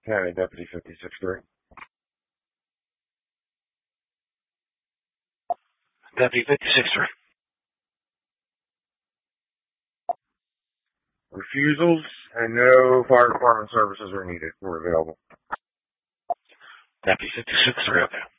County Deputy 56-3. Deputy 56-3. Refusals and no fire department services are needed or available. Deputy 56-3, okay.